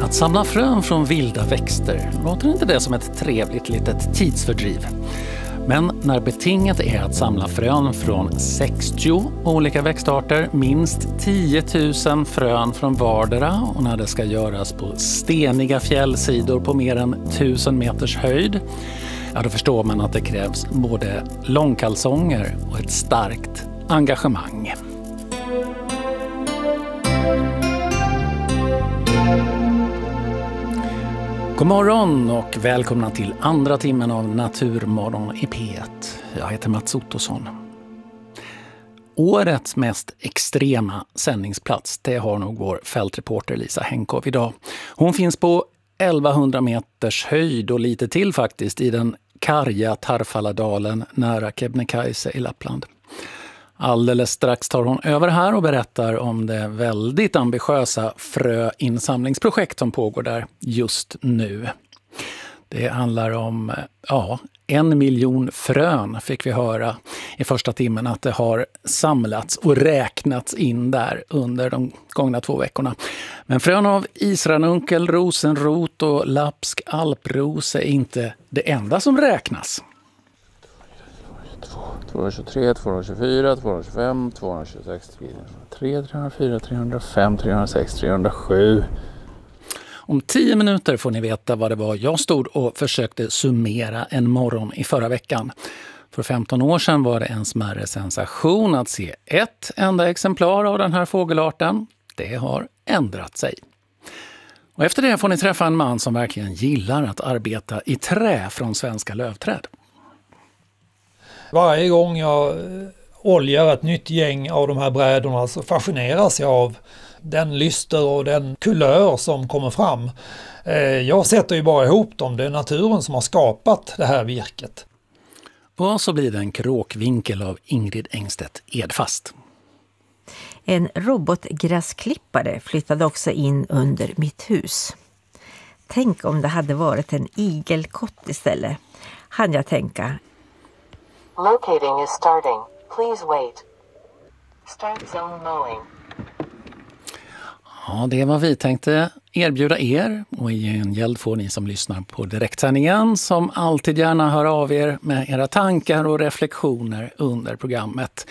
Att samla frön från vilda växter, låter inte det som ett trevligt litet tidsfördriv? Men när betinget är att samla frön från 60 olika växtarter, minst 10 000 frön från vardera, och när det ska göras på steniga fjällsidor på mer än 1000 meters höjd, ja, då förstår man att det krävs både långkalsonger och ett starkt engagemang. God morgon och välkomna till andra timmen av Naturmorgon i P1. Jag heter Mats Ottosson. Årets mest extrema sändningsplats, det har nog vår fältreporter Lisa Henkow idag. Hon finns på 1100 meters höjd och lite till faktiskt i den karga Tarfaladalen nära Kebnekaise i Lappland. Alldeles strax tar hon över här och berättar om det väldigt ambitiösa fröinsamlingsprojekt som pågår där just nu. Det handlar om 1 miljon frön fick vi höra i första timmen att det har samlats och räknats in där under de gångna 2 veckorna. Men frön av isranunkel, rosenrot och lapsk alpros är inte det enda som räknas. 223, 224, 225, 226, 303, 304, 305, 306, 307. Om 10 minuter får ni veta vad det var jag stod och försökte summera en morgon i förra veckan. För 15 år sedan var det en smärre sensation att se ett enda exemplar av den här fågelarten. Det har ändrat sig. Och efter det får ni träffa en man som verkligen gillar att arbeta i trä från svenska lövträd. Varje gång jag oljar ett nytt gäng av de här brädorna så fascineras jag av den lyster och den kulör som kommer fram. Jag sätter ju bara ihop dem, det är naturen som har skapat det här virket. Och så blir det en kråkvinkel av Ingrid Engstedt Edfast. En robotgräsklippare flyttade också in under mitt hus. Tänk om det hade varit en igelkott istället, hann jag tänka. Locating is starting. Please wait. Start zone mowing. Ja, det är vad vi tänkte erbjuda er, och i gengäld får ni som lyssnar på direktsändningen som alltid gärna hör av er med era tankar och reflektioner under programmet.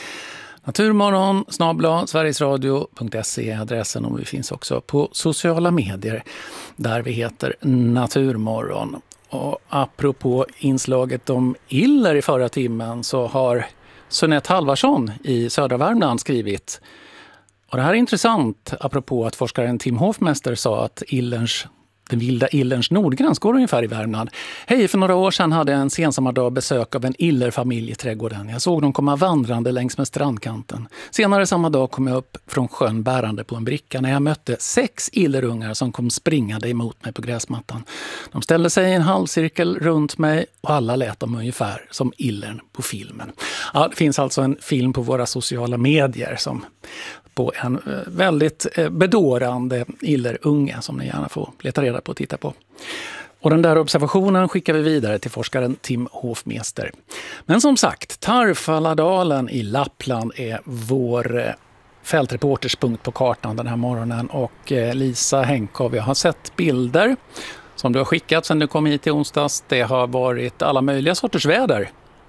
Naturmorgon@sverigesradio.se är adressen, och vi finns också på sociala medier där vi heter Naturmorgon. Och apropå inslaget om iller i förra timmen så har Sunette Halvarsson i södra Värmland skrivit. Och det här är intressant apropå att forskaren Tim Hofmester sa att den vilda illerns nordgräns går ungefär i Värmland. Hej, för några år sedan hade jag en sensommardag besök av en illerfamilj i trädgården. Jag såg dem komma vandrande längs med strandkanten. Senare samma dag kom jag upp från sjön bärande på en bricka när jag mötte 6 illerungar som kom springande emot mig på gräsmattan. De ställde sig i en halvcirkel runt mig och alla lät dem ungefär som illern på filmen. Ja, det finns alltså en film på våra sociala medier som på en väldigt bedårande illerunge som ni gärna får leta reda på och titta på. Och den där observationen skickar vi vidare till forskaren Tim Hofmester. Men som sagt, Tarfaladalen i Lappland är vår fältreporters punkt på kartan den här morgonen. Och Lisa Henkow, jag har sett bilder som du har skickat sedan du kom hit i onsdags. Det har varit alla möjliga sorters väder.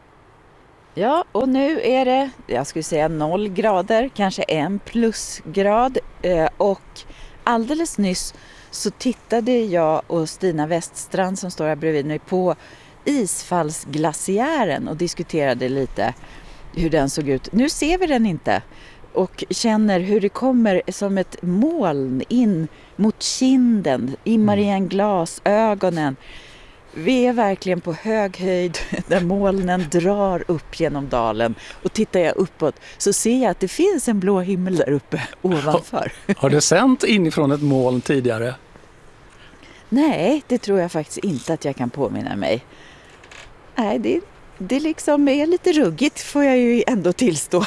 Ja, och nu är det, jag skulle säga 0 grader, kanske 1 plusgrad. Och alldeles nyss så tittade jag och Stina Weststrand som står här bredvid mig på isfallsglaciären och diskuterade lite hur den såg ut. Nu ser vi den inte och känner hur det kommer som ett moln in mot kinden, immar igen glasögonen. Vi är verkligen på hög höjd där molnen drar upp genom dalen, och tittar jag uppåt så ser jag att det finns en blå himmel där uppe ovanför. Har du sänt inifrån ett moln tidigare? Nej, det tror jag faktiskt inte att jag kan påminna mig. Nej, det liksom är lite ruggigt får jag ju ändå tillstå,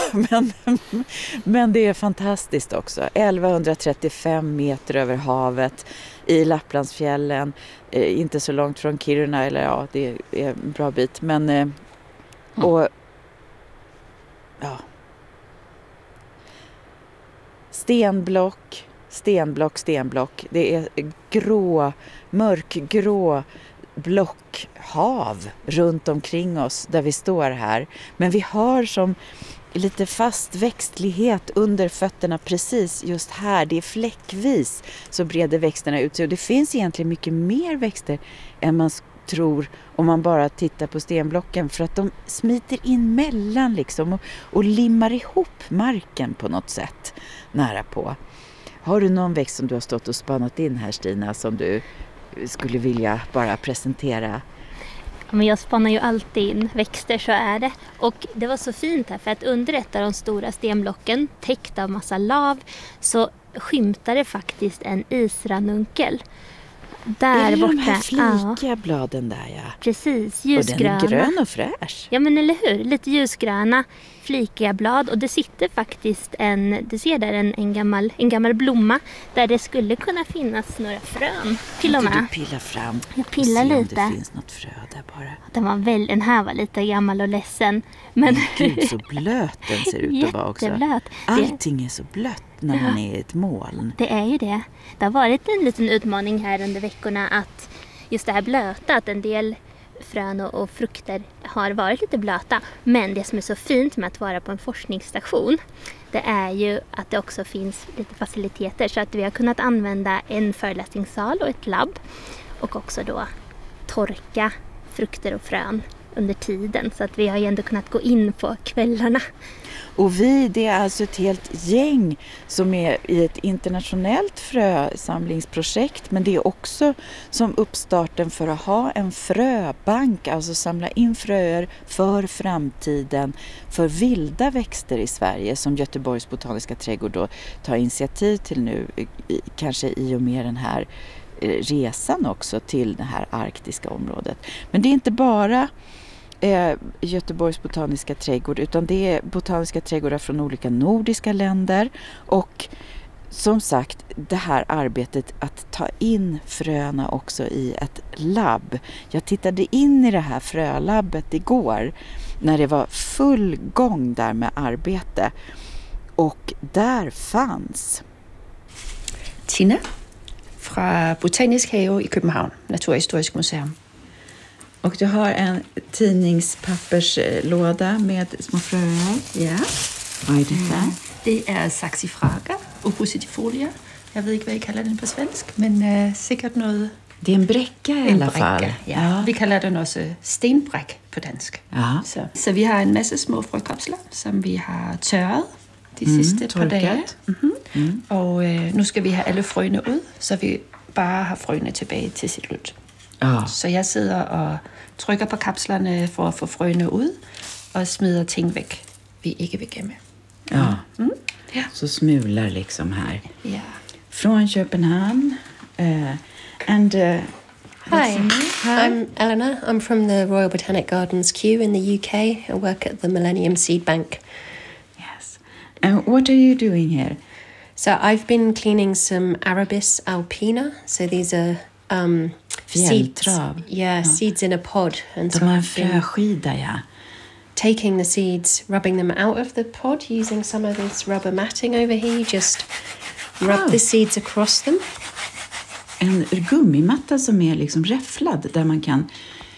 men det är fantastiskt också. 1135 meter över havet i Lapplandsfjällen, inte så långt från Kiruna, eller ja, det är en bra bit, men och ja, stenblock, stenblock. Det är mörkgrå blockhav runt omkring oss där vi står här. Men vi har som lite fast växtlighet under fötterna precis just här. Det är fläckvis så breder växterna ut sig. Och det finns egentligen mycket mer växter än man tror om man bara tittar på stenblocken. För att de smiter in mellan liksom och limmar ihop marken på något sätt nära på. Har du någon växt som du har stått och spannat in här, Stina, som du skulle vilja bara presentera? Men jag spannar ju alltid in växter, så är det. Och det var så fint här, för att under ett av de stora stenblocken, täckt av massa lav, så skymtade faktiskt en isranunkel. Där är det borta. De här flikiga bladen där, ja. Precis, ljusgröna. Och den är grön och fräsch. Ja, men eller hur? Lite ljusgröna, flikiga blad. Och det sitter faktiskt du ser där en gammal blomma där det skulle kunna finnas några frön till och med. Du pillar fram. Jag pillar och se lite. om det finns något frö där bara. Den här var lite gammal och ledsen. Men Gud, så blöt den ser ut att vara också. Jätteblöt. Allting är så blött när man är i ett moln. Det är ju det. Det har varit en liten utmaning här under veckorna att just det här blöta, att en del frön och frukter har varit lite blöta. Men det som är så fint med att vara på en forskningsstation, det är ju att det också finns lite faciliteter, så att vi har kunnat använda en föreläsningssal och ett labb och också då torka frukter och frön under tiden, så att vi har ju ändå kunnat gå in på kvällarna. Och det är alltså ett helt gäng som är i ett internationellt frösamlingsprojekt, men det är också som uppstarten för att ha en fröbank, alltså samla in fröer för framtiden för vilda växter i Sverige, som Göteborgs botaniska trädgård då tar initiativ till nu, kanske i och med den här resan också till det här arktiska området. Men det är inte bara Göteborgs botaniska trädgård, utan det är botaniska trädgårdar från olika nordiska länder, och som sagt det här arbetet att ta in fröna också i ett labb. Jag tittade in i det här frölabbet igår när det var full gång där med arbete, och där fanns Tina från Botanisk have i København, Naturhistorisk museum. Och du har en tidningspapperslåda med små fröer. Ja. Vad är detta? Det är saxifraga opositifolia. Jag vet inte vad jag kallar den på svensk, men säkert något. Det är en bräcka i alla fall. Ja. Vi kallar den också stenbräck på dansk. Ja. Så vi har en massa små frökapslar som vi har törrat de sista par dagar. Och nu ska vi ha alla fröna ut, så vi bara har fröna tillbaka till sitt slut. Ja. Så jag sitter och trycker på kapslarna för att få fröna ut och smider ting väck vi inte vill med. Ja. Ja. Så smular liksom här. Ja. Från Köpenhamn. Hi, I'm Eleanor. I'm from the Royal Botanic Gardens Kew in the UK. I work at the Millennium Seed Bank. Yes. And what are you doing here? So I've been cleaning some Arabis alpina. So these are seeds. Seeds in a pod. And De har en fröskida, ja. Taking the seeds, rubbing them out of the pod using some of this rubber matting over here. You just rub the seeds across them. En gummimatta som är liksom räfflad där man kan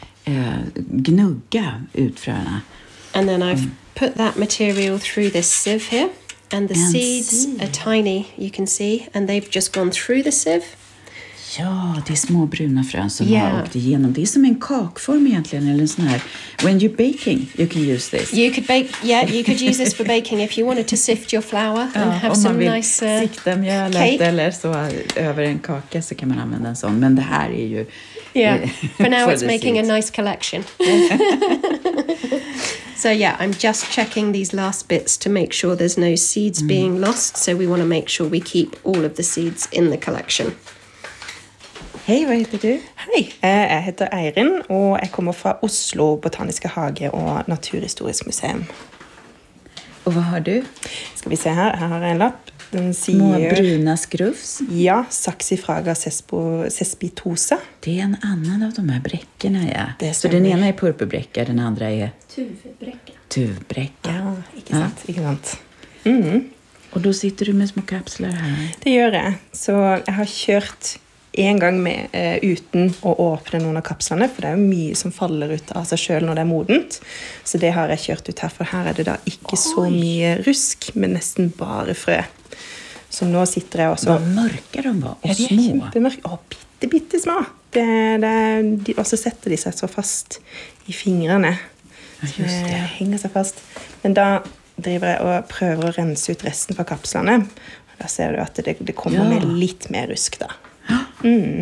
gnugga ut fröna. And then I've put that material through this sieve here. And the seeds are tiny, you can see. And they've just gone through the sieve. Ja, det är små bruna frön som har åkt igenom. Det är som en kakform egentligen, eller en sån här. When you're baking, you can use this. You could use this for baking if you wanted to sift your flour and have some nice om man vill sikta mjölet eller så över en kaka, så kan man använda en sån. Men det här är ju... for now it's making seeds. A nice collection. So I'm just checking these last bits to make sure there's no seeds being lost. So we want to make sure we keep all of the seeds in the collection. Hej, vad heter du? Hej, jag heter Eirin och jag kommer från Oslo Botaniska hage och Naturhistorisk museum. Och vad har du? Ska vi se här har jag en lapp. Den små bruna skrufs. Ja, Saxifraga cespitosa. Det är en annan av de här bräckorna, ja. Så den ena är purpurbräcka, den andra är... Tuvbräcka. Tuvbräcka. Ja, inte sant. Och då sitter du med små kapslar här? Det gör jag. Så jag har kört en gång med uten å åpne noen av kapslene, for det er jo mye som faller ut av seg selv når det er modent. Så det har jeg kjørt ut her, for her er det da ikke så mye rusk, men nesten bare frø. Så nå sitter jeg også... Vad mörka de var, och de små. är kjempemørke, bitte små. Og så setter de seg så fast i fingrene. Ja, just det. Henger seg fast. Men da driver jeg og prøver å rense ut resten fra kapslene. Da ser du at det kommer med litt mer rusk da. Mm.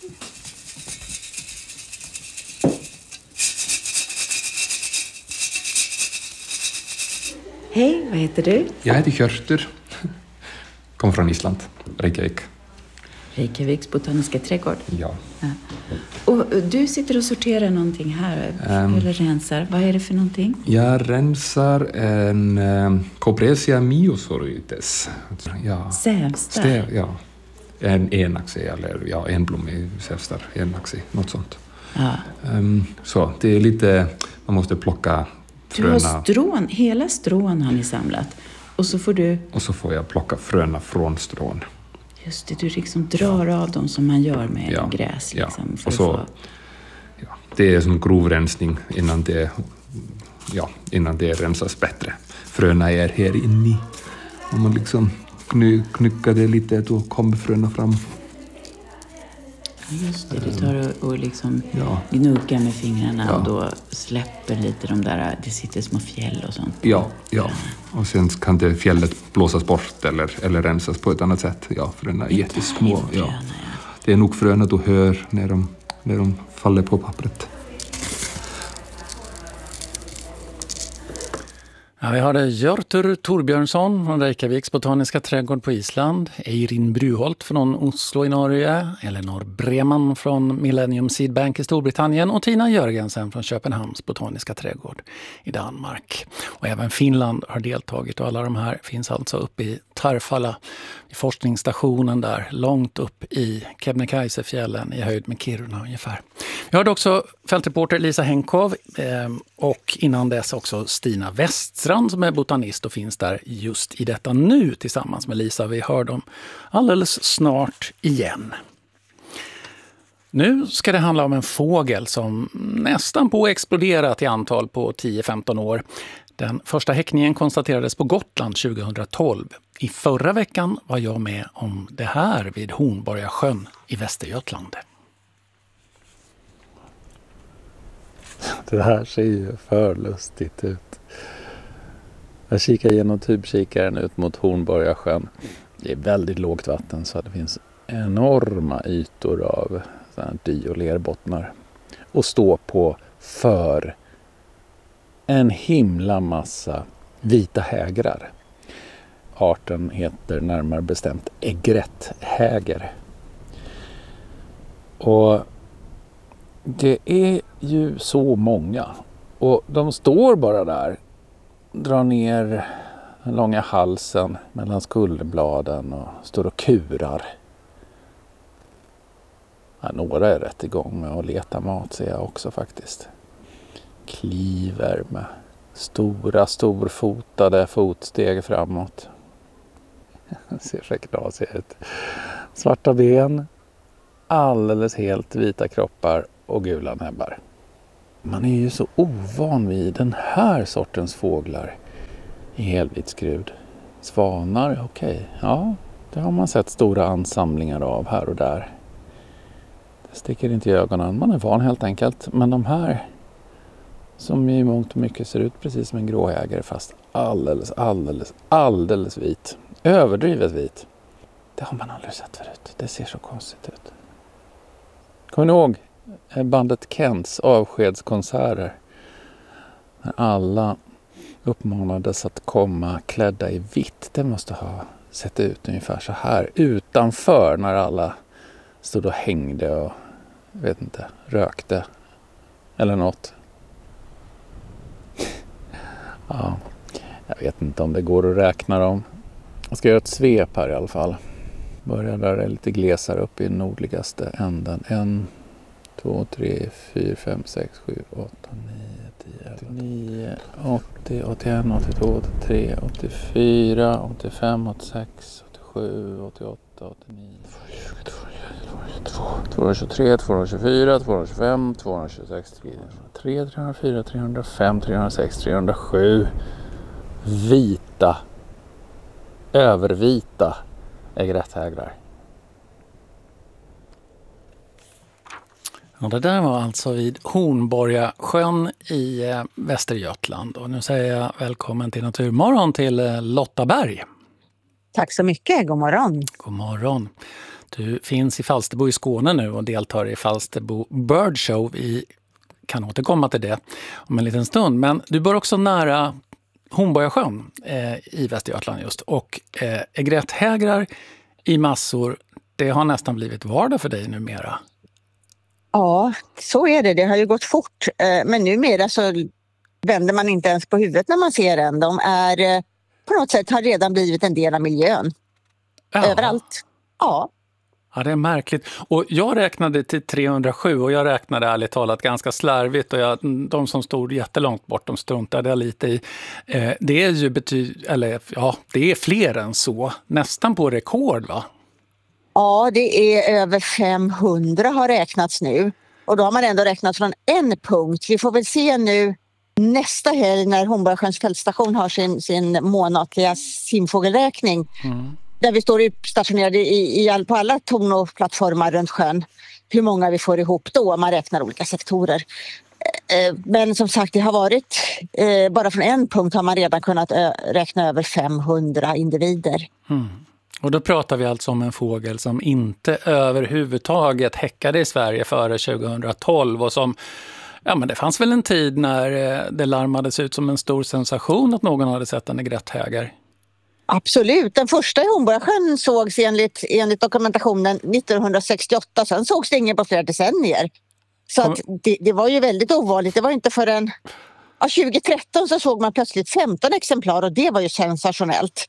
Hej, vad heter du? Jag heter Hjörtur. Kommer från Island, Reykjavik. Reykjaviks botaniska trädgård. Ja. Och du sitter och sorterar någonting här, eller rensar. Vad är det för någonting? Jag rensar en Copresia myosorytes. Ja. Sävstar? Ja. En enaxig eller enblommig sävstar, enaxig, något sånt. Ja. Så det är lite, man måste plocka fröna. Du har strån, hela strån har ni samlat. Och så får jag plocka fröna från strån. Just det, du liksom drar av dem som man gör med gräs. Liksom, och så, det är som grov rensning innan det rensas bättre. Fröna är här inne. Om man liksom knyckar det lite, då kommer fröna fram. Just det, du tar och liksom gnuggar med fingrarna och då släpper lite de där, det sitter små fjäll och sånt. Ja. Och sen kan det fjället blåsas bort eller rensas på ett annat sätt. Ja, fröna är jättesmå. Ja. Det är nog fröna du hör när de faller på pappret. Ja, vi hade Hjörtur Torbjörnsson från Reykjaviks botaniska trädgård på Island, Eirin Bruholt från Oslo i Norge, Eleanor Breman från Millennium Seed Bank i Storbritannien och Tina Jörgensen från Köpenhamns botaniska trädgård i Danmark. Och även Finland har deltagit och alla de här finns alltså uppe i Tarfala, i forskningsstationen där, långt upp i Kebnekaisefjällen i höjd med Kiruna ungefär. Vi hörde också fältreporter Lisa Henkov och innan dess också Stina Weststrand som är botanist och finns där just i detta nu tillsammans med Lisa. Vi hör dem alldeles snart igen. Nu ska det handla om en fågel som nästan på exploderat i antal på 10-15 år. Den första häckningen konstaterades på Gotland 2012. I förra veckan var jag med om det här vid Hornborgasjön i Västergötland. Det här ser ju för lustigt ut. Jag kikar genom tubkikaren ut mot Hornborgasjön. Det är väldigt lågt vatten så det finns enorma ytor av dy- och lerbottnar. Och stå på för en himla massa vita hägrar. Arten heter närmare bestämt äggrätthäger. Och det är ju så många. Och de står bara där. Drar ner den långa halsen mellan skulderbladen och står och kurar. Ja, några är rätt igång med att leta mat ser jag också faktiskt. Kliver med storfotade fotsteg framåt. Ser så knasig ut. Svarta ben, alldeles helt vita kroppar och gula näbbar. Man är ju så ovan vid den här sortens fåglar i helvitskrud. Svanar, okej. Ja, det har man sett stora ansamlingar av här och där. Det sticker inte i ögonen, man är van helt enkelt. Men de här som i mångt och mycket ser ut precis som en gråhägare fast alldeles vit. Överdrivet vit. Det har man aldrig sett förut. Det ser så konstigt ut. Kommer ni ihåg bandet Kents avskedskonserter? När alla uppmanades att komma klädda i vitt. Det måste ha sett ut ungefär så här. Utanför när alla stod och hängde och vet inte, rökte. Eller något. Ja, jag vet inte om det går att räkna dem. Jag ska göra ett svep här i alla fall. Börjar där det är lite glesare upp i nordligaste änden. 1, 2, 3, 4, 5, 6, 7, 8, 9, 10, 80, 81, 82, 83, 84, 85, 86, 87, 88, 89, 223, 224, 225, 226, 303, 304, 305, 306, 307 vita, övervita äggrätthägrar. Ja, det där var alltså vid Hornborgasjön i Västergötland. Och nu säger jag välkommen till Naturmorgon till Lotta Berg. Tack så mycket, god morgon. God morgon. Du finns i Falsterbo i Skåne nu och deltar i Falsterbo Bird Show. Vi kan återkomma till det om en liten stund. Men du bor också nära Hornborgasjön i Västergötland just. Och äggrätthägrar i massor, det har nästan blivit vardag för dig numera. Ja, så är det. Det har ju gått fort. Men numera så vänder man inte ens på huvudet när man ser den. De är på något sätt har redan blivit en del av miljön. Ja. Överallt. Ja. Ja, det är märkligt. Och jag räknade till 307 och jag räknade ärligt talat ganska slarvigt. Och de som stod jättelångt bort, de struntade jag lite i. Det är ju det är fler än så. Nästan på rekord, va? Ja, det är över 500 har räknats nu. Och då har man ändå räknat från en punkt. Vi får väl se nu nästa helg när Hornborgasjöns fältstation har sin månatliga simfågelräkning. Där vi står stationerade på alla torn och plattformar runt sjön. Hur många vi får ihop då om man räknar olika sektorer. Men som sagt, det har varit bara från en punkt har man redan kunnat räkna över 500 individer. Och då pratar vi alltså om en fågel som inte överhuvudtaget häckade i Sverige före 2012 och som, ja men det fanns väl en tid när det larmades ut som en stor sensation att någon hade sett en äggrätthäger. Absolut, den första i Hornborgasjön sågs enligt dokumentationen 1968, sen sågs det ingen på flera decennier. Så att det var ju väldigt ovanligt, det var inte förrän 2013 så såg man plötsligt 15 exemplar och det var ju sensationellt.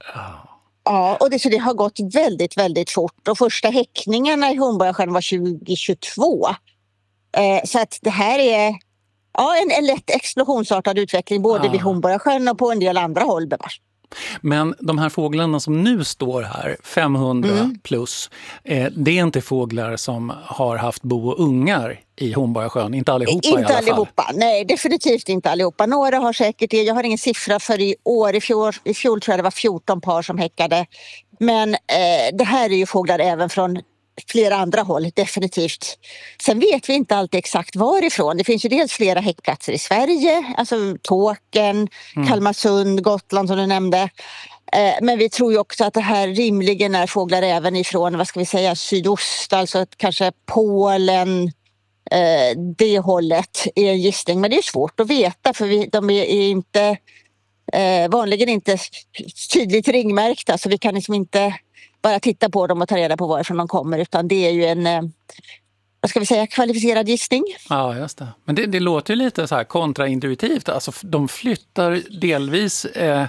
Ja, och det har gått väldigt, väldigt fort. Och första häckningarna i Hornborgasjön var 2022. Så att det här är en lätt explosionsartad utveckling både vid Hornborgasjön och på en del andra håll bevars. Men de här fåglarna som nu står här, 500 plus, det är inte fåglar som har haft bo och ungar i Hornborgasjön, inte allihopa i alla fall. Inte allihopa, nej definitivt inte allihopa. Några har säkert det, jag har ingen siffra för i år, i fjol tror jag det var 14 par som häckade. Men det här är ju fåglar även från flera andra håll, definitivt. Sen vet vi inte alltid exakt varifrån. Det finns ju dels flera häckplatser i Sverige, alltså Tåkern, Kalmarsund, Gotland som du nämnde. Men vi tror ju också att det här rimligen är fåglar även ifrån, sydost, alltså kanske Polen, det hållet är en gissning. Men det är svårt att veta för de är inte vanligen inte tydligt ringmärkta, så vi kan liksom inte bara titta på dem och ta reda på varifrån de kommer, utan det är ju en kvalificerad gissning. Ja, just det. Men det låter ju lite så här kontraintuitivt. Alltså de flyttar delvis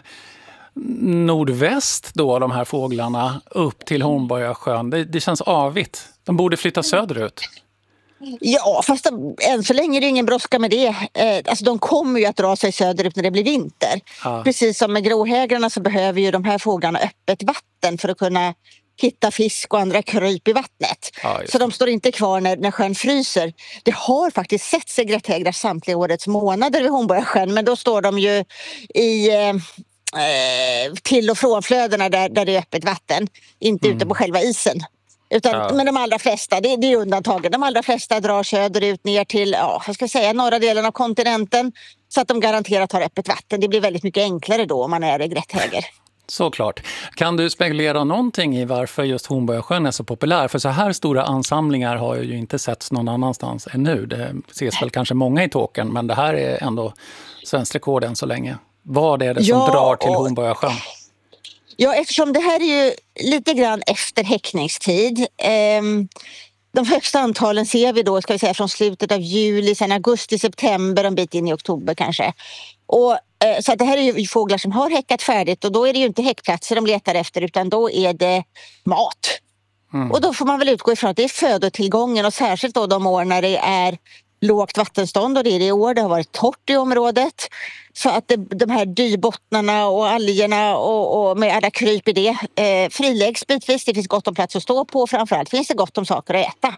nordväst då, de här fåglarna, upp till Hornborgasjön. Det känns avigt. De borde flytta söderut. Ja, fast än så länge är det ingen brådska med det. Alltså de kommer ju att dra sig söderut när det blir vinter. Precis som med gråhägrarna så behöver ju de här fåglarna öppet vatten för att kunna hitta fisk och andra kryp i vattnet. Så de står inte kvar när sjön fryser. Det har faktiskt sett sig äggrätthägrar samtliga årets månader vid Hornborgasjön, men då står de ju i till- och frånflödena där det är öppet vatten. Inte ute på själva isen. Men de allra flesta, det är undantaget. De allra flesta drar söderut ner till norra delen av kontinenten så att de garanterat har öppet vatten. Det blir väldigt mycket enklare då om man är äggrätthäger. Såklart. Kan du spekulera någonting i varför just Hornborgasjön är så populär? För så här stora ansamlingar har ju inte setts någon annanstans ännu. Det ses väl kanske många i Tåkern, men det här är ändå svensk rekord än så länge. Vad är det som drar till Hornborgasjön? Ja, eftersom det här är ju lite grann efter häckningstid. De högsta antalen ser vi då, från slutet av juli, sen augusti, september, en bit in i oktober kanske. Och så att det här är ju fåglar som har häckat färdigt, och då är det ju inte häckplatser de letar efter, utan då är det mat. Och då får man väl utgå ifrån att det är födotillgången, och särskilt då de år när det är lågt vattenstånd, och det är det i år. Det har varit torrt i området. Så att de här dybottnarna och algerna och med alla kryp i det friläggs bitvis. Det finns gott om plats att stå på. Framförallt finns det gott om saker att äta.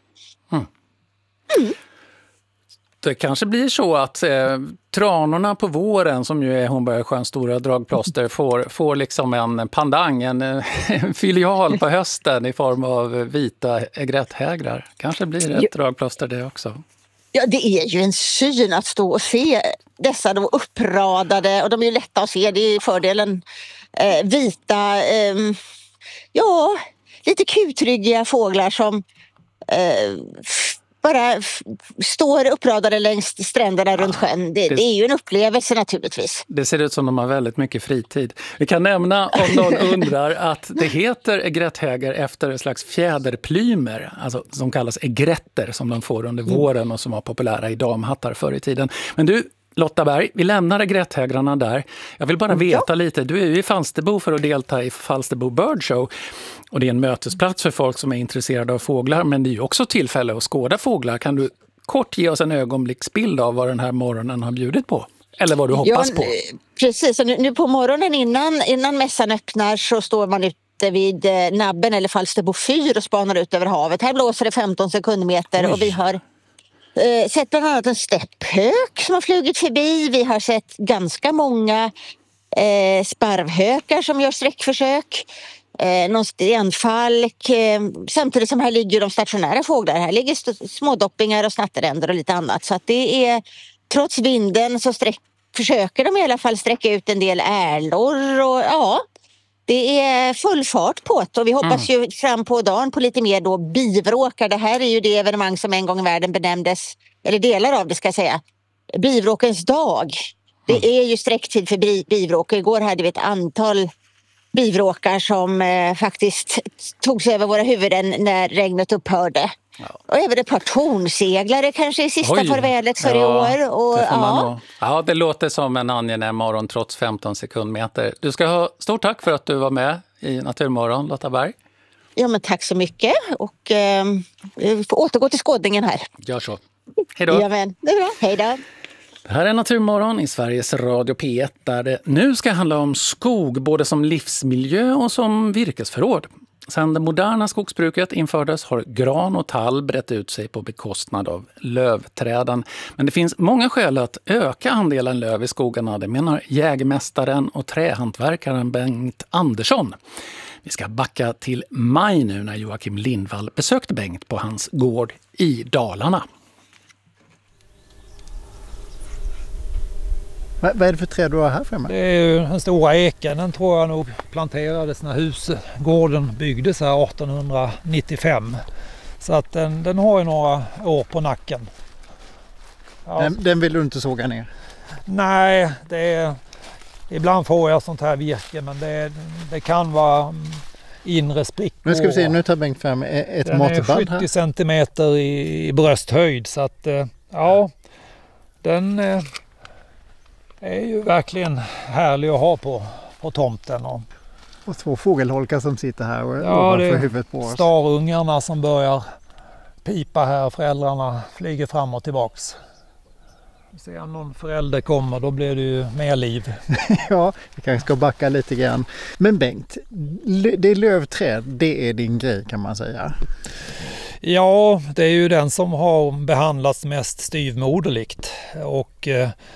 Det kanske blir så att tranorna på våren, som ju är Hornborgasjöns stora dragplåster, får liksom en pandang, en filial på hösten i form av vita egretthägrar. Kanske blir det ett dragplåster det också. Ja, det är ju en syn att stå och se dessa då uppradade, och de är ju lätta att se, det är fördelen, vita, lite kutryggiga fåglar som bara står uppradade längs stränderna runt sjön. Det är ju en upplevelse naturligtvis. Det ser ut som de har väldigt mycket fritid. Vi kan nämna, om någon undrar, att det heter egretthägar efter en slags fjäderplymer, alltså som kallas egretter, som de får under våren och som var populära i damhattar förr i tiden. Men du, Lotta Berg, vi lämnar egretthägrarna där. Jag vill bara veta lite, du är ju i Falsterbo för att delta i Falsterbo Bird Show. Och det är en mötesplats för folk som är intresserade av fåglar, men det är ju också tillfälle att skåda fåglar. Kan du kort ge oss en ögonblicksbild av vad den här morgonen har bjudit på? Eller vad du hoppas på? Precis, och nu på morgonen innan mässan öppnar så står man ute vid Nabben eller Falsterbo fyr och spanar ut över havet. Här blåser det 15 sekundmeter. Oj. Och vi har sett bland annat en stepphök som har flugit förbi. Vi har sett ganska många sparvhökar som gör sträckförsök. Någon stenfalk. Samtidigt som här ligger de stationära fåglar. Här ligger smådoppingar och snatteränder och lite annat. Så att det är, trots vinden så försöker de i alla fall sträcka ut en del ärlor. Och det är full fart på det. Och vi hoppas ju fram på dagen på lite mer då bivråkar. Det här är ju det evenemang som en gång i världen benämndes, eller delar av det ska jag säga, bivråkens dag. Det är ju sträcktid för bivråk. Igår hade vi ett antal bivråkar som faktiskt tog sig över våra huvuden när regnet upphörde. Ja. Och även ett par tornseglare kanske i sista farvälet för i år. Och, det låter som en angenäm morgon trots 15 sekundmeter. Du ska ha stort tack för att du var med i Naturmorgon, Lotta Berg. Ja, men tack så mycket. Och vi får återgå till skådningen här. Gör så. Hej då. Ja, men det är bra. Hej då. Det här är Naturmorgon i Sveriges Radio P1 där det nu ska handla om skog både som livsmiljö och som virkesförråd. Sedan det moderna skogsbruket infördes har gran och tall brett ut sig på bekostnad av lövträden. Men det finns många skäl att öka andelen löv i skogarna, det menar jägmästaren och trähantverkaren Bengt Andersson. Vi ska backa till maj nu när Joakim Lindvall besökte Bengt på hans gård i Dalarna. Vad är det för träd du har här framme? Det är ju den stora eken, den tror jag nog planterades när gården byggdes här 1895. Så att den har ju några år på nacken. Ja. Den vill du inte såga ner? Nej, ibland får jag sånt här virke, men det kan vara inre sprickor. Nu ska vi se, nu tar Bengt fram ett matband här. Den är 70 centimeter i brösthöjd, så att den är ju verkligen härlig att ha på tomten. Och två fågelholkar som sitter här och ovanför huvudet på oss. Starungarna som börjar pipa här, föräldrarna flyger fram och tillbaks. Se om någon förälder kommer, då blir det ju mer liv. Ja, vi kanske ska backa lite grann. Men Bengt, det är lövträd, det är din grej kan man säga. Ja, det är ju den som har behandlats mest styvmoderligt. Och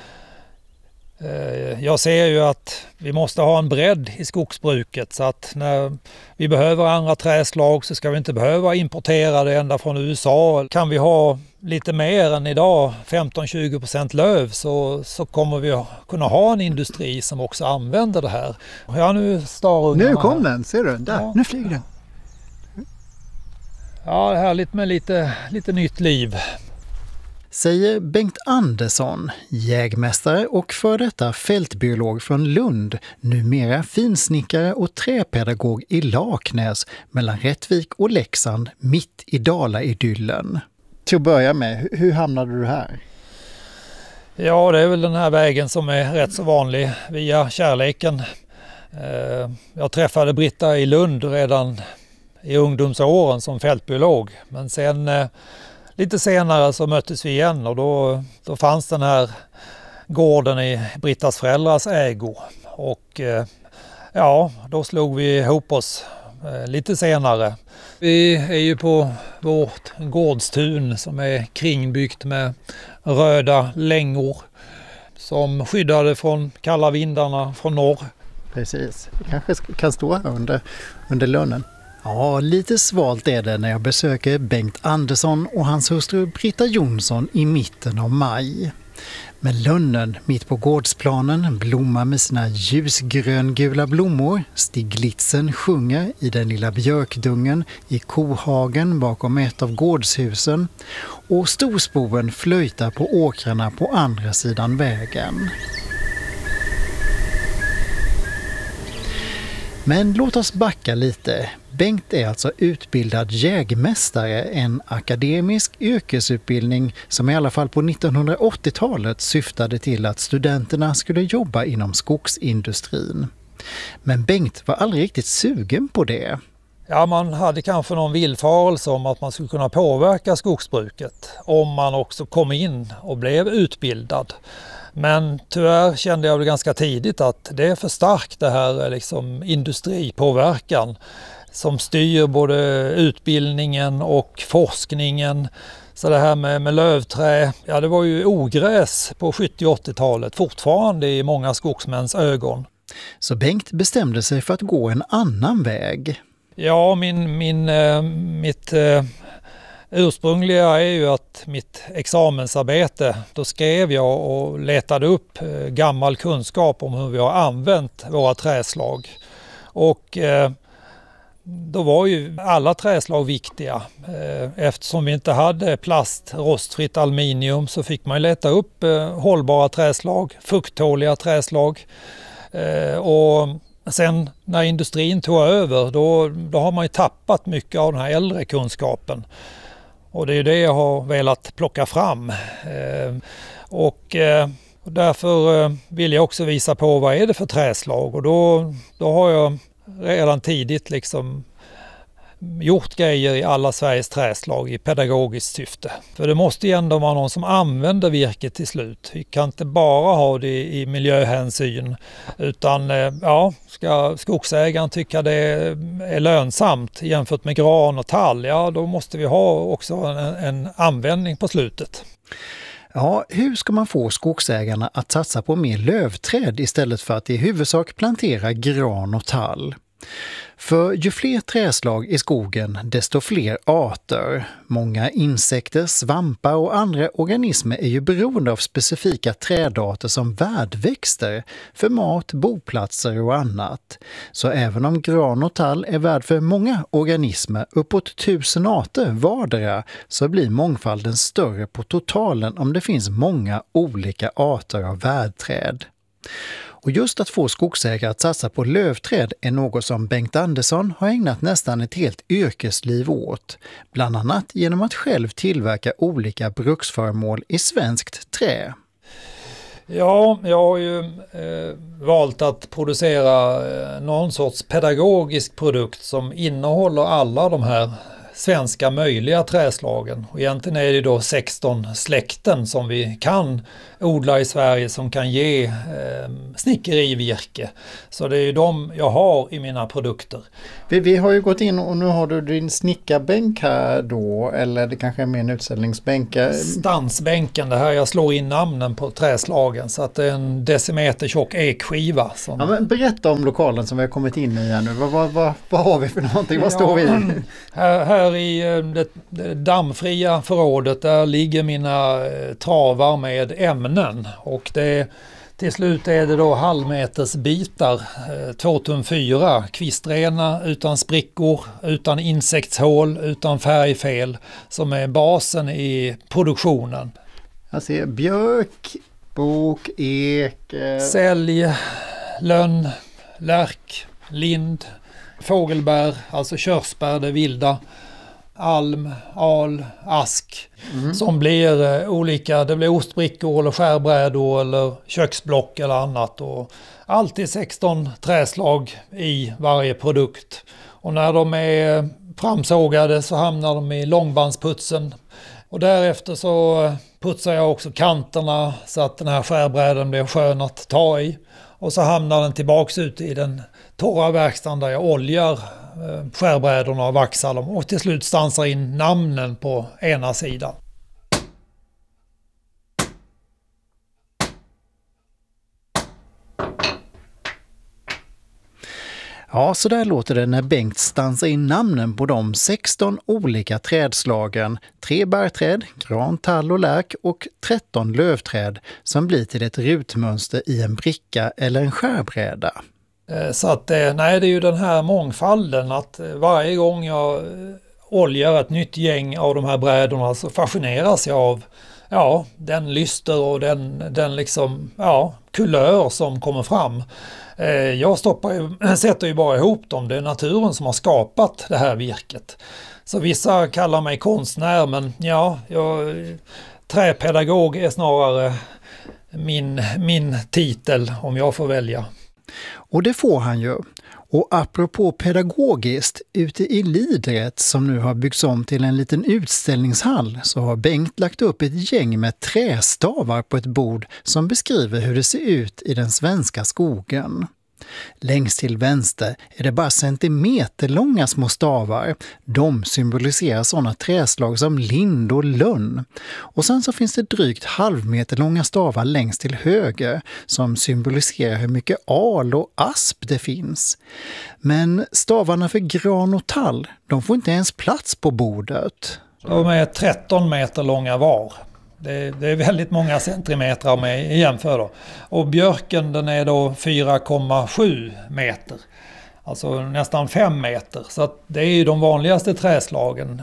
jag ser ju att vi måste ha en bredd i skogsbruket, så att när vi behöver andra träslag så ska vi inte behöva importera det ända från USA. Kan vi ha lite mer än idag, 15-20% löv, så kommer vi kunna ha en industri som också använder det här. Ja, nu Nu kom den, ser du? Där, ja. Nu flyger den. Ja, det är härligt med lite nytt liv. Säger Bengt Andersson, jägmästare och för detta fältbiolog från Lund, numera finsnickare och träpedagog i Laknäs mellan Rättvik och Leksand, mitt i Dala-idyllen. Till att börja med, hur hamnade du här? Ja, det är väl den här vägen som är rätt så vanlig, via kärleken. Jag träffade Britta i Lund redan i ungdomsåren som fältbiolog. Men sen lite senare så möttes vi igen och då fanns den här gården i Brittas föräldrars ägo. Och då slog vi ihop oss lite senare. Vi är ju på vårt gårdstun som är kringbyggt med röda längor som skyddade från kalla vindarna från norr. Precis, vi kanske kan stå här under lönnen. Ja, lite svalt är det när jag besöker Bengt Andersson och hans hustru Britta Jonsson i mitten av maj. Men lönnen mitt på gårdsplanen blommar med sina ljusgröngula blommor. Stiglitzen sjunger i den lilla björkdungen i kohagen bakom ett av gårdshusen. Och storspoven flöjtar på åkrarna på andra sidan vägen. Men låt oss backa lite. Bengt är alltså utbildad jägmästare, en akademisk yrkesutbildning som i alla fall på 1980-talet syftade till att studenterna skulle jobba inom skogsindustrin. Men Bengt var aldrig riktigt sugen på det. Ja, man hade kanske någon villfarelse om att man skulle kunna påverka skogsbruket om man också kom in och blev utbildad. Men tyvärr kände jag ganska tidigt att det är för starkt det här industripåverkan som styr både utbildningen och forskningen. Så det här med lövträ, det var ju ogräs på 70- och 80-talet fortfarande i många skogsmäns ögon. Så Bengt bestämde sig för att gå en annan väg. Ja, mitt ursprungliga är ju att mitt examensarbete, då skrev jag och letade upp gammal kunskap om hur vi har använt våra träslag. Och då var ju alla träslag viktiga. Eftersom vi inte hade plast, rostfritt aluminium, så fick man leta upp hållbara träslag, fukttåliga träslag. Och sen när industrin tog över, då har man ju tappat mycket av den här äldre kunskapen. Och det är det jag har velat plocka fram. Och därför vill jag också visa på vad är det för träslag. Och då har jag redan tidigt gjort grejer i alla Sveriges träslag i pedagogiskt syfte. För det måste ju ändå vara någon som använder virket till slut. Vi kan inte bara ha det i miljöhänsyn, utan ska skogsägaren tycka det är lönsamt jämfört med gran och tall, då måste vi ha också en användning på slutet. Ja, hur ska man få skogsägarna att satsa på mer lövträd istället för att i huvudsak plantera gran och tall? För ju fler träslag i skogen, desto fler arter. Många insekter, svampar och andra organismer är ju beroende av specifika trädarter som värdväxter för mat, boplatser och annat. Så även om gran och tall är värd för många organismer, uppåt 1000 arter vardera, så blir mångfalden större på totalen om det finns många olika arter av värdträd. Och just att få skogsägare att satsa på lövträd är något som Bengt Andersson har ägnat nästan ett helt yrkesliv åt. Bland annat genom att själv tillverka olika bruksföremål i svenskt trä. Ja, jag har ju valt att producera någon sorts pedagogisk produkt som innehåller alla de här svenska möjliga träslagen. Och egentligen är det då 16 släkten som vi kan odla i Sverige som kan ge snickerivirke. Så det är ju de jag har i mina produkter. Vi har ju gått in och nu har du din snickarbänk här då, eller det kanske är mer en utställningsbänk. Stansbänken, det här jag slår in namnen på träslagen så att det är en decimeter tjock ekskiva. Ja, men berätta om lokalen som vi har kommit in i här nu. Vad har vi för någonting? Vad står vi i? Här i det dammfria förrådet där ligger mina travar med ämnen och till slut är det då halvmetersbitar, 2 tum 4, kvistrena utan sprickor, utan insektshål, utan färgfel som är basen i produktionen. Jag ser björk, bok, ek, sälj, lönn, lärk, lind, fågelbär, alltså körsbär, det vilda, alm, al, ask som blir olika, det blir ostbrickor eller skärbrädor eller köksblock eller annat och alltid 16 träslag i varje produkt. Och när de är framsågade så hamnar de i långbandsputsen. Och därefter så putsar jag också kanterna så att den här skärbrädan blir skön att ta i. Och så hamnar den tillbaks ut i den torra verkstaden där jag oljar skärbrädorna och vaxar dem. Och till slut stansar in namnen på ena sidan. Ja, så där låter det när Bengt stansar in namnen på de 16 olika trädslagen, 3 barrträd, gran, tall och lärk och 13 lövträd som blir till ett rutmönster i en bricka eller en skärbräda. Så att nej, det är ju den här mångfalden att varje gång jag oljar ett nytt gäng av de här brädorna så fascineras jag av den lyster och den liksom, kulör som kommer fram. Jag sätter ju bara ihop dem. Det är naturen som har skapat det här virket. Så vissa kallar mig konstnär, men träpedagog är snarare min titel om jag får välja. Och det får han ju. Och apropå pedagogiskt, ute i Lidret som nu har byggts om till en liten utställningshall så har Bengt lagt upp ett gäng med trästavar på ett bord som beskriver hur det ser ut i den svenska skogen. Längst till vänster är det bara centimeterlånga små stavar. De symboliserar sådana träslag som lind och lönn. Och sen så finns det drygt halvmeterlånga stavar längst till höger som symboliserar hur mycket al och asp det finns. Men stavarna för gran och tall, de får inte ens plats på bordet. De är 13 meter långa var. Det är väldigt många centimeter med i jämför då. Och björken den är då 4,7 meter. Alltså nästan 5 meter. Så att det är ju de vanligaste träslagen.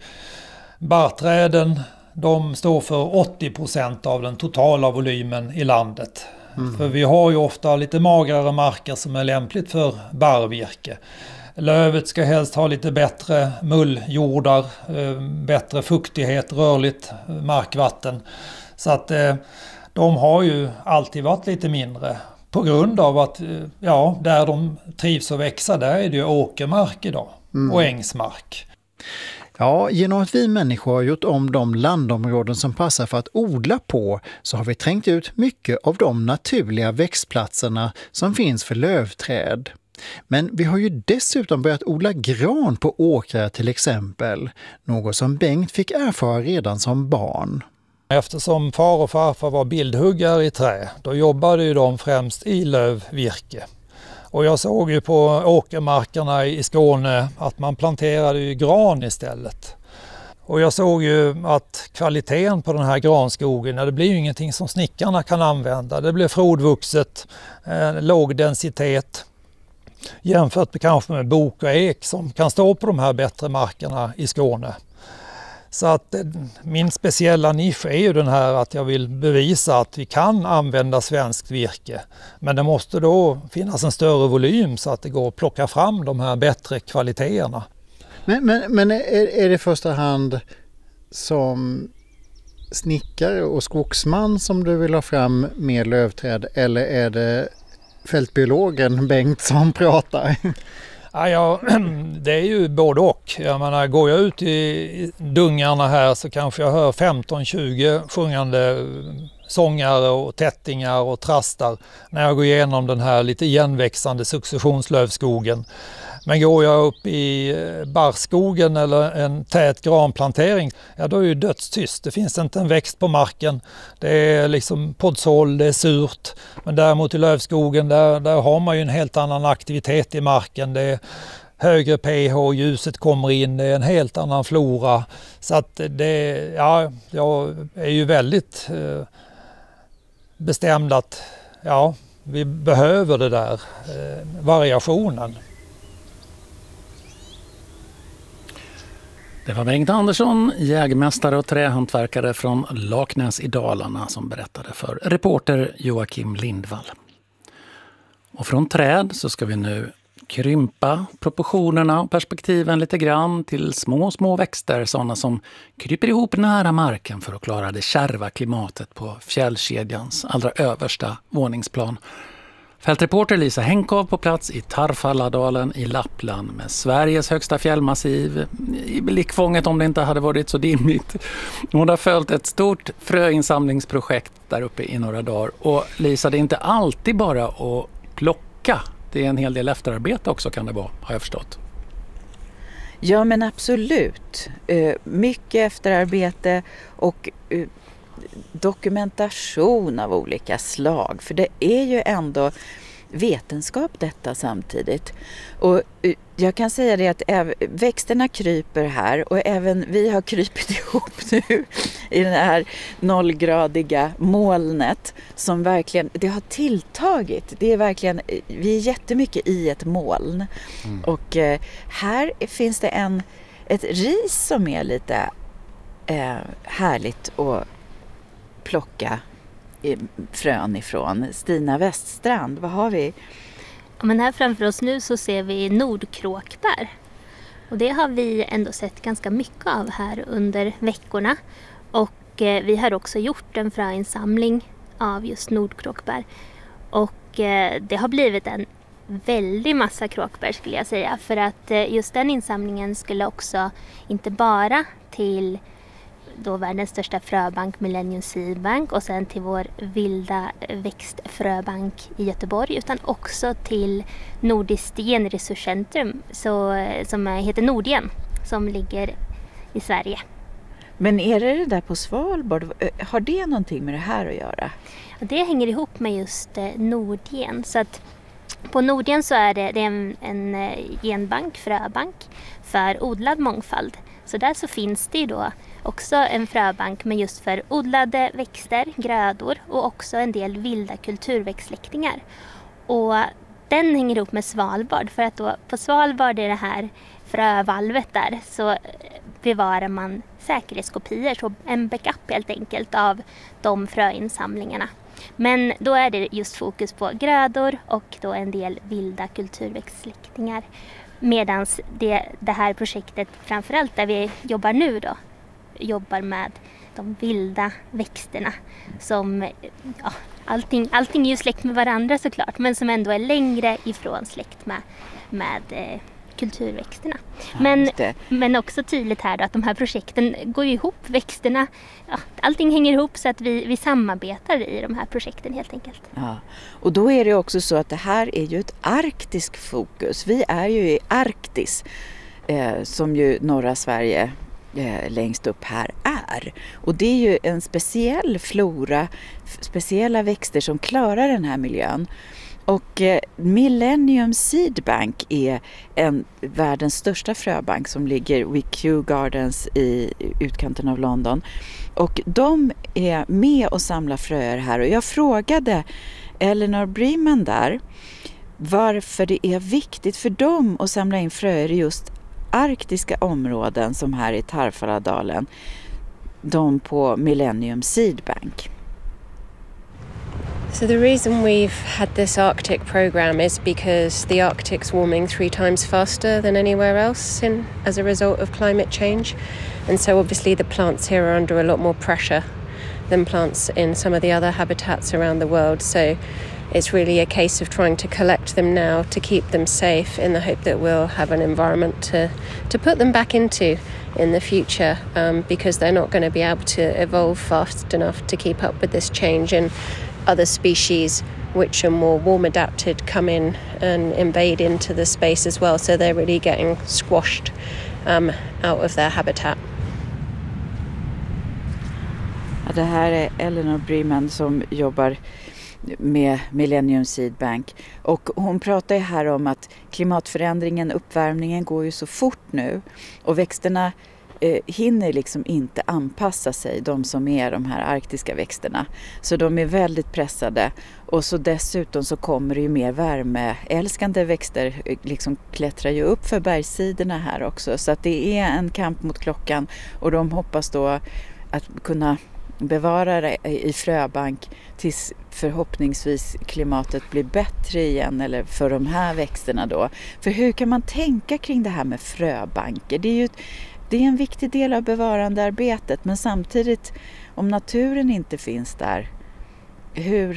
Barrträden de står för 80% av den totala volymen i landet. För vi har ju ofta lite magrare marker som är lämpligt för barrvirke. Lövet ska helst ha lite bättre mulljordar, bättre fuktighet, rörligt markvatten. Så att de har ju alltid varit lite mindre. På grund av att där de trivs att växa, där är det ju åkermark idag och ängsmark. Ja, genom att vi människor har gjort om de landområden som passar för att odla på så har vi trängt ut mycket av de naturliga växtplatserna som finns för lövträd. Men vi har ju dessutom börjat odla gran på åkrar till exempel, något som Bengt fick erfara redan som barn. Eftersom far och farfar var bildhuggare i trä, då jobbade ju de främst i lövvirke. Och jag såg ju på åkermarkerna i Skåne att man planterade ju gran istället. Och jag såg ju att kvaliteten på den här granskogen, det blir ju ingenting som snickarna kan använda. Det blir frodvuxet, låg densitet. Jämfört med kanske med bok och ek som kan stå på de här bättre markerna i Skåne. Så att min speciella nisch är ju den här att jag vill bevisa att vi kan använda svenskt virke. Men det måste då finnas en större volym så att det går att plocka fram de här bättre kvaliteterna. Men är det i första hand som snickare och skogsman som du vill ha fram mer lövträd eller är det fältbiologen Bengt som pratar? Ja, det är ju både och. Jag menar, går jag ut i dungarna här så kanske jag hör 15-20 sjungande sångare och tättingar och trastar när jag går igenom den här lite igenväxande successionslövskogen. Men går jag upp i barrskogen eller en tät granplantering, då är det ju dödstyst. Det finns inte en växt på marken. Det är liksom poddsåll, det är surt. Men däremot i lövskogen, där har man ju en helt annan aktivitet i marken. Det är högre pH, ljuset kommer in, det är en helt annan flora. Så att jag är ju väldigt bestämd att vi behöver det där variationen. Det var Bengt Andersson, jägmästare och trähantverkare från Laknäs i Dalarna som berättade för reporter Joakim Lindvall. Och från träd så ska vi nu krympa proportionerna och perspektiven lite grann till små växter, sådana som kryper ihop nära marken för att klara det kärva klimatet på fjällkedjans allra översta våningsplan. Fältreporter Lisa Henkov på plats i Tarfaladalen i Lappland med Sveriges högsta fjällmassiv i blickfånget om det inte hade varit så dimmigt. Hon har följt ett stort fröinsamlingsprojekt där uppe i några dagar. Och Lisa, det är inte alltid bara att plocka. Det är en hel del efterarbete också kan det vara, har jag förstått. Ja men absolut. Mycket efterarbete och dokumentation av olika slag. För det är ju ändå vetenskap detta samtidigt. Och jag kan säga det att växterna kryper här och även vi har krypit ihop nu i det här nollgradiga molnet som verkligen, det har tilltagit. Det är verkligen, vi är jättemycket i ett moln. Och här finns det ett ris som är lite härligt att plocka frön ifrån. Stina Weststrand, vad har vi? Ja, men här framför oss nu så ser vi nordkråkbär. Och det har vi ändå sett ganska mycket av här under veckorna. Och vi har också gjort en fröinsamling av just nordkråkbär. Och det har blivit en väldigt massa kråkbär skulle jag säga. För att just den insamlingen skulle också inte bara till då världens största fröbank Millennium Seed Bank och sen till vår vilda växtfröbank i Göteborg utan också till Nordiskt genresurscentrum som heter Nordgen som ligger i Sverige. Men är det där på Svalbard, har det någonting med det här att göra? Det hänger ihop med just Nordgen. Så att på Nordgen så är det en genbank, fröbank för odlad mångfald. Så där så finns det ju då också en fröbank med just för odlade växter, grödor och också en del vilda kulturväxtsläktingar. Och den hänger ihop med Svalbard för att då på Svalbard är det här frövalvet där så bevarar man säkerhetskopior, så en backup helt enkelt av de fröinsamlingarna. Men då är det just fokus på grödor och då en del vilda kulturväxtsläktingar. Medan det här projektet framförallt där vi jobbar nu då jobbar med de vilda växterna som allting är ju släkt med varandra såklart men som ändå är längre ifrån släkt med kulturväxterna. Men också tydligt här då att de här projekten går ju ihop, växterna, allting hänger ihop så att vi samarbetar i de här projekten helt enkelt. Ja. Och då är det också så att det här är ju ett arktisk fokus. Vi är ju i Arktis som ju norra Sverige längst upp här är. Och det är ju en speciell flora, speciella växter som klarar den här miljön. Och Millennium Seed Bank är världens största fröbank som ligger vid Kew Gardens i utkanten av London. Och de är med och samlar fröer här. Och jag frågade Eleanor Breman där varför det är viktigt för dem att samla in fröer i just arktiska områden som här i Tarfaladalen. De på Millennium Seed Bank. So the reason we've had this Arctic program is because the Arctic's warming 3 times faster than anywhere else as a result of climate change. And so obviously the plants here are under a lot more pressure than plants in some of the other habitats around the world. So it's really a case of trying to collect them now to keep them safe in the hope that we'll have an environment to put them back into in the future because they're not going to be able to evolve fast enough to keep up with this change, and other species which are more warm adapted come in and invade into the space as well, so they're really getting squashed out of their habitat. Ja, det här är Eleanor Breman som jobbar med Millennium Seed Bank och hon pratar här om att klimatförändringen, uppvärmningen går ju så fort nu och växterna hinner liksom inte anpassa sig, de som är de här arktiska växterna. Så de är väldigt pressade och så dessutom så kommer det ju mer värmeälskande växter liksom klättrar ju upp för bergssidorna här också. Så att det är en kamp mot klockan och de hoppas då att kunna bevara det i fröbank tills förhoppningsvis klimatet blir bättre igen eller för de här växterna då. För hur kan man tänka kring det här med fröbanker? Det är en viktig del av bevarandearbetet men samtidigt om naturen inte finns där,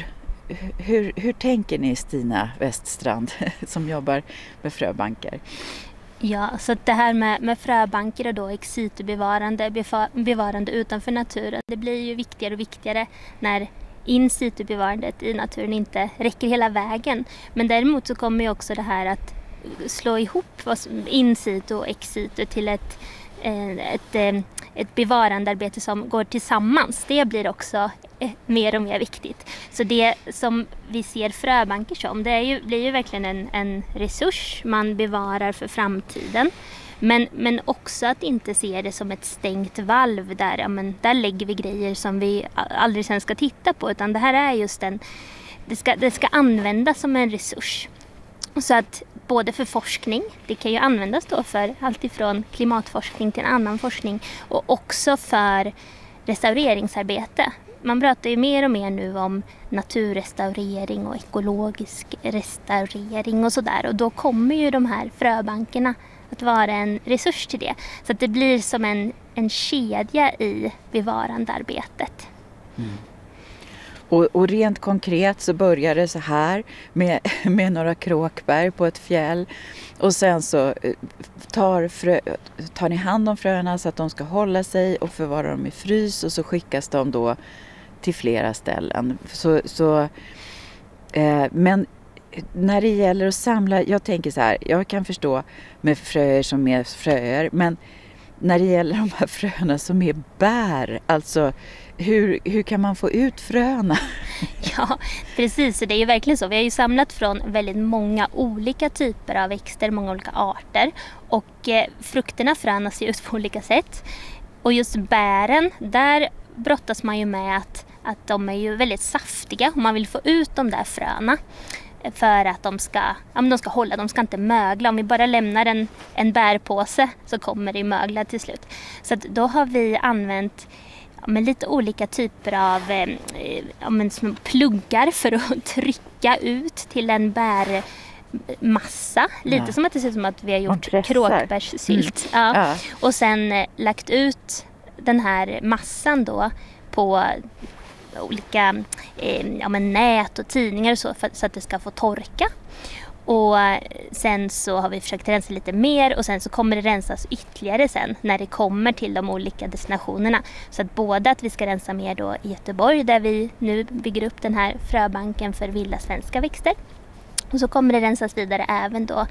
hur tänker ni, Stina Weststrand, som jobbar med fröbanker? Ja, så det här med fröbanker och då ex situ-bevarande utanför naturen, det blir ju viktigare och viktigare när in situ-bevarandet i naturen inte räcker hela vägen. Men däremot så kommer ju också det här att slå ihop in situ och ex situ till ett bevarandearbete som går tillsammans. Det blir också mer och mer viktigt. Så det som vi ser fröbanker som, blir ju verkligen en resurs man bevarar för framtiden. Men också att inte se det som ett stängt valv där lägger vi grejer som vi aldrig sen ska titta på, utan det här är just det ska användas som en resurs. Så att både för forskning, det kan ju användas då för allt ifrån klimatforskning till annan forskning, och också för restaureringsarbete. Man pratar ju mer och mer nu om naturrestaurering och ekologisk restaurering och sådär, och då kommer ju de här fröbankerna att vara en resurs till det. Så att det blir som en kedja i bevarandearbetet. Mm. Och rent konkret så börjar det så här med några kråkbär på ett fjäll. Och sen så tar ni hand om fröna så att de ska hålla sig och förvara dem i frys. Och så skickas de då till flera ställen. Men när det gäller att samla, jag tänker så här, jag kan förstå med fröer som är fröer. Men när det gäller de här fröna som är bär, alltså hur kan man få ut fröna? Ja, precis. Det är ju verkligen så. Vi har ju samlat från väldigt många olika typer av växter, många olika arter. Och frukterna frönas ju ut på olika sätt. Och just bären, där brottas man ju med att de är ju väldigt saftiga. Och man vill få ut de där fröna för att de ska hålla, de ska inte mögla. Om vi bara lämnar en bärpåse så kommer det mögla till slut. Så att då har vi använt lite olika typer av små pluggar för att trycka ut till en bärmassa. Lite som att det ser ut som att vi har gjort kråkbärssylt. Mm. Ja. Och sen lagt ut den här massan då på olika nät och tidningar och så att det ska få torka. Och sen så har vi försökt rensa lite mer, och sen så kommer det rensas ytterligare sen när det kommer till de olika destinationerna. Så att både att vi ska rensa mer då i Göteborg, där vi nu bygger upp den här fröbanken för vilda svenska växter. Och så kommer det rensas vidare även då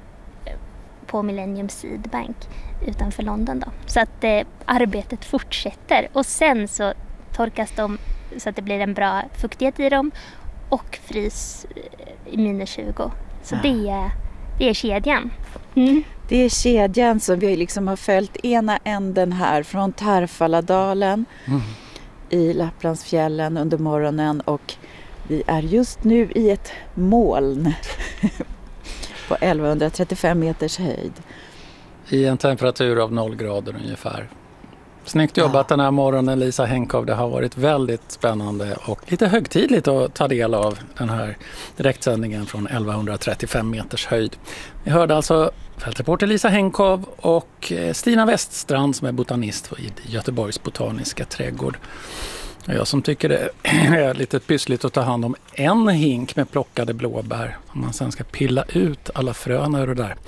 på Millennium Seed Bank utanför London då. Så att arbetet fortsätter, och sen så torkas de så att det blir en bra fuktighet i dem och frys i -20. Så det är kedjan. Mm. Det är kedjan som vi liksom har följt ena änden här från Tarfaladalen i Lapplandsfjällen under morgonen, och vi är just nu i ett moln på 1135 meters höjd. I en temperatur av 0 grader ungefär. Snyggt jobbat den här morgonen, Lisa Henkov. Det har varit väldigt spännande och lite högtidligt att ta del av den här direktsändningen från 1135 meters höjd. Vi hörde alltså fältreporter Lisa Henkov och Stina Weststrand som är botanist i Göteborgs botaniska trädgård. Jag som tycker det är lite pyssligt att ta hand om en hink med plockade blåbär om man sen ska pilla ut alla fröna ur det där.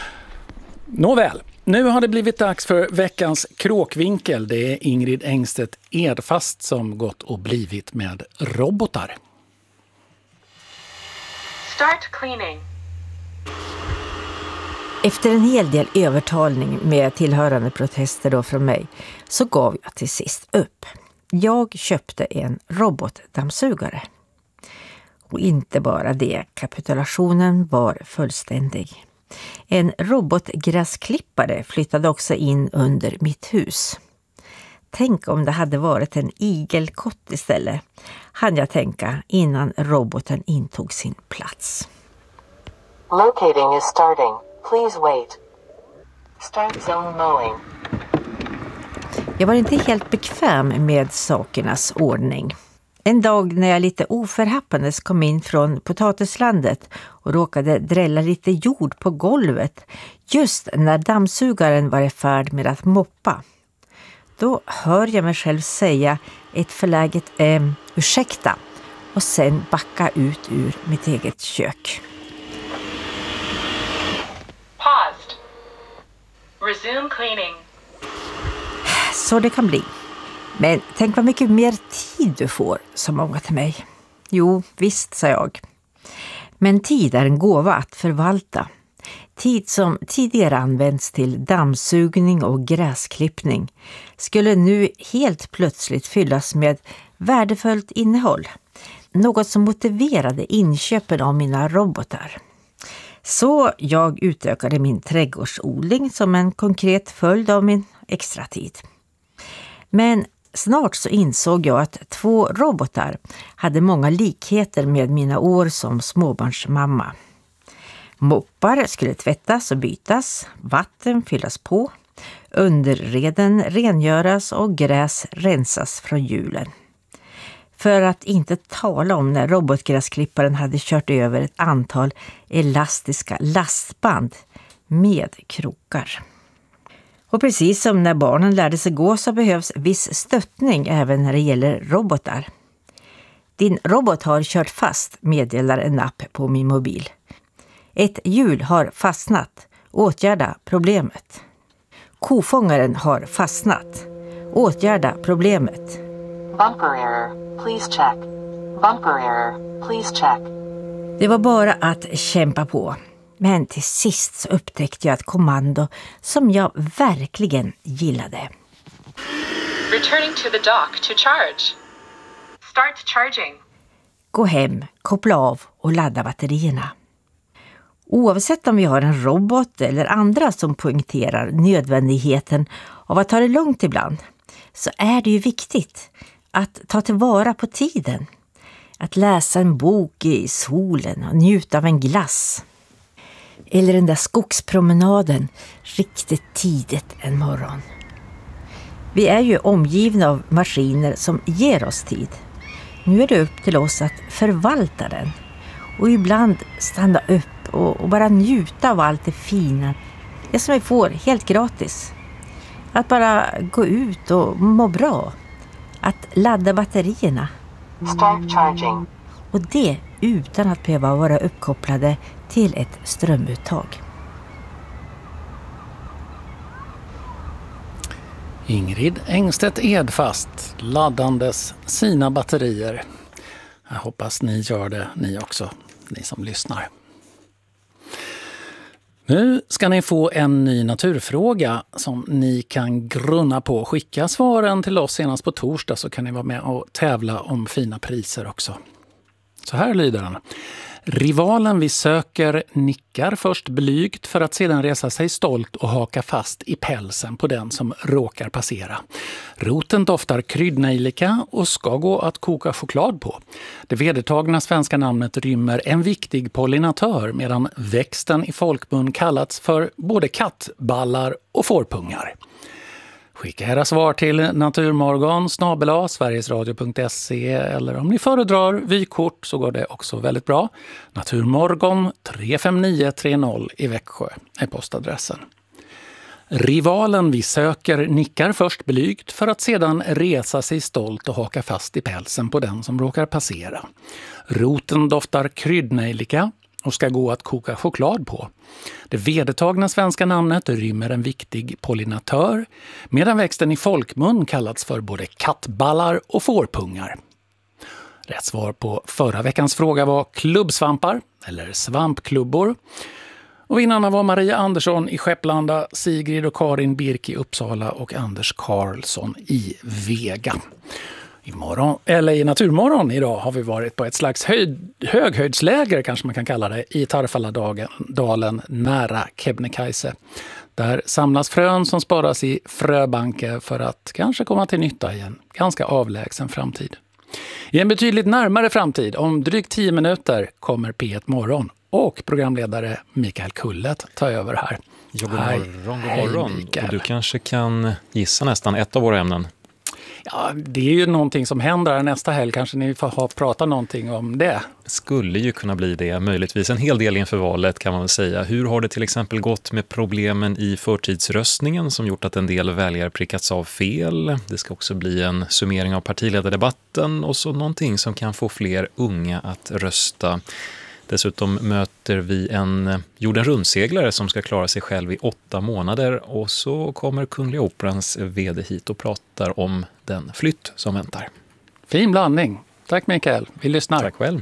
Nåväl. Nu har det blivit dags för veckans kråkvinkel. Det är Ingrid Engstedt Edfast som gått och blivit med robotar. Start cleaning. Efter en hel del övertalning med tillhörande protester då från mig så gav jag till sist upp. Jag köpte en robotdammsugare. Och inte bara det, kapitulationen var fullständig. En robotgräsklippare flyttade också in under mitt hus. Tänk om det hade varit en igelkott istället, hann jag tänka innan roboten intog sin plats. Locating is starting. Please wait. Start zone mowing. Jag var inte helt bekväm med sakernas ordning. En dag när jag lite oförhappandes kom in från potatislandet och råkade drälla lite jord på golvet just när dammsugaren var i färd med att moppa. Då hör jag mig själv säga ett förläget ursäkta och sen backa ut ur mitt eget kök. Paused. Resume cleaning. Så det kan bli. Men tänk vad mycket mer tid du får, sa många till mig. Jo, visst, sa jag. Men tid är en gåva att förvalta. Tid som tidigare används till dammsugning och gräsklippning skulle nu helt plötsligt fyllas med värdefullt innehåll. Något som motiverade inköpen av mina robotar. Så jag utökade min trädgårdsodling som en konkret följd av min extra tid. Men snart så insåg jag att 2 robotar hade många likheter med mina år som småbarnsmamma. Moppar skulle tvättas och bytas, vatten fyllas på, underreden rengöras och gräs rensas från hjulen. För att inte tala om när robotgräsklipparen hade kört över ett antal elastiska lastband med krokar. Och precis som när barnen lärde sig gå så behövs viss stöttning även när det gäller robotar. Din robot har kört fast, meddelar en app på min mobil. Ett hjul har fastnat. Åtgärda problemet. Kofångaren har fastnat. Åtgärda problemet. Bumper error. Please check. Bumper error. Please check. Det var bara att kämpa på. Men till sist så upptäckte jag ett kommando som jag verkligen gillade. Returning to the dock to charge. Start charging. Gå hem, koppla av och ladda batterierna. Oavsett om vi har en robot eller andra som poängterar nödvändigheten av att ta det lugnt ibland, så är det ju viktigt att ta tillvara på tiden. Att läsa en bok i solen och njuta av en glass. Eller den där skogspromenaden riktigt tidigt en morgon. Vi är ju omgivna av maskiner som ger oss tid. Nu är det upp till oss att förvalta den. Och ibland stanna upp och bara njuta av allt det fina. Det som vi får helt gratis. Att bara gå ut och må bra. Att ladda batterierna. Start charging. Och det utan att behöva vara uppkopplade till ett strömuttag. Ingrid Engstedt Edfast laddandes sina batterier. Jag hoppas ni gör det, ni också, ni som lyssnar. Nu ska ni få en ny naturfråga som ni kan grunna på. Skicka svaren till oss senast på torsdag så kan ni vara med och tävla om fina priser också. Så här lyder den. Rivalen vi söker nickar först blygt för att sedan resa sig stolt och haka fast i pälsen på den som råkar passera. Roten doftar kryddnejlika och ska gå att koka choklad på. Det vedertagna svenska namnet rymmer en viktig pollinatör medan växten i folkmun kallats för både kattballar och fårpungar. Skicka era svar till naturmorgon@sverigesradio.se eller om ni föredrar vykort så går det också väldigt bra. Naturmorgon 35930 i Växjö är postadressen. Rivalen vi söker nickar först blygt för att sedan resa sig stolt och haka fast i pälsen på den som råkar passera. Roten doftar kryddnejlika och ska gå att koka choklad på. Det vedertagna svenska namnet rymmer en viktig pollinatör, medan växten i folkmun kallats för både kattballar och fårpungar. Rätt svar på förra veckans fråga var klubbsvampar eller svampklubbor. Och vinnarna var Maria Andersson i Skepplanda, Sigrid och Karin Birk i Uppsala och Anders Karlsson i Vega. I Naturmorgon idag har vi varit på ett slags höghöjdsläger kanske man kan kalla det i Tarfaladalen nära Kebnekaise. Där samlas frön som sparas i fröbanker för att kanske komma till nytta i en ganska avlägsen framtid. I en betydligt närmare framtid, om drygt 10 minuter, kommer P1 Morgon och programledare Mikael Kullet ta över här. Ja, god morgon. Och du kanske kan gissa nästan ett av våra ämnen. Ja, det är ju någonting som händer nästa helg. Kanske ni får prata någonting om det. Skulle ju kunna bli det. Möjligtvis en hel del inför valet kan man väl säga. Hur har det till exempel gått med problemen i förtidsröstningen som gjort att en del väljare prickats av fel? Det ska också bli en summering av partiledardebatten och så någonting som kan få fler unga att rösta. Dessutom möter vi en jorden rundseglare som ska klara sig själv i 8 månader och så kommer Kungliga Operans vd hit och pratar om den flytt som väntar. Fin blandning. Tack Mikael, vi lyssnar. Tack själv.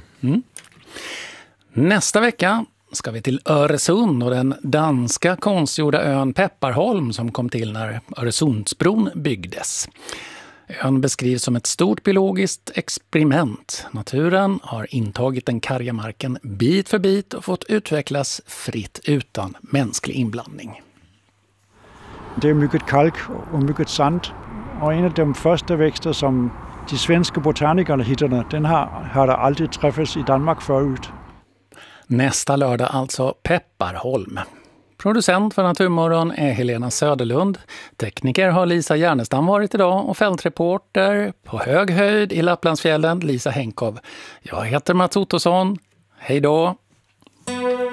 Nästa vecka ska vi till Öresund och den danska konstgjorda ön Pepparholm som kom till när Öresundsbron byggdes. Ön beskrivs som ett stort biologiskt experiment. Naturen har intagit den karga marken bit för bit och fått utvecklas fritt utan mänsklig inblandning. Det är mycket kalk och mycket sand. Och en av de första växter som de svenska botanikerna hittade, den har aldrig träffats i Danmark förut. Nästa lördag alltså Pepparholm. Producent för Naturmorgon är Helena Söderlund. Tekniker har Lisa Järnestam varit idag och fältreporter på hög höjd i Lapplandsfjällen Lisa Henkov. Jag heter Mats Ottosson. Hej då!